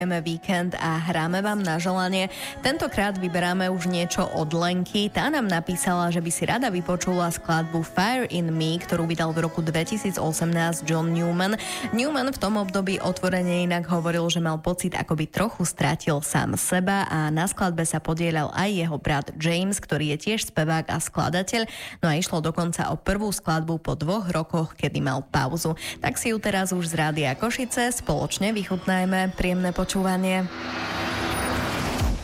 víkend a hráme vám na želanie. Tentokrát vyberáme už niečo od Lenky. Tá nám napísala, že by si rada vypočula skladbu Fire in Me, ktorú vydal v roku 2018 John Newman. Newman v tom období otvorene inak hovoril, že mal pocit, ako by trochu stratil sám seba a na skladbe sa podieľal aj jeho brat James, ktorý je tiež spevák a skladateľ. No a išlo dokonca o prvú skladbu po 2 rokoch, kedy mal pauzu. Tak si ju teraz už z Rádia Košice spoločne vychutnajme. Príjemné počúvanie.